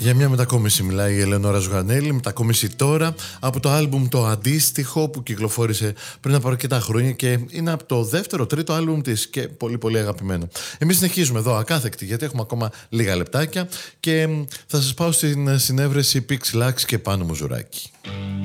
Για μια μετακόμιση μιλάει η Ελεονόρα Ζουγανέλη, μετακόμιση τώρα από το άλμπουμ το αντίστοιχο που κυκλοφόρησε πριν από αρκετά χρόνια και είναι από το δεύτερο, τρίτο άλμπουμ της και πολύ πολύ αγαπημένο. Εμείς συνεχίζουμε εδώ ακάθεκτοι γιατί έχουμε ακόμα λίγα λεπτάκια και θα σας πάω στην συνέβρεση Pixelax και Πάνου Μουζουράκη.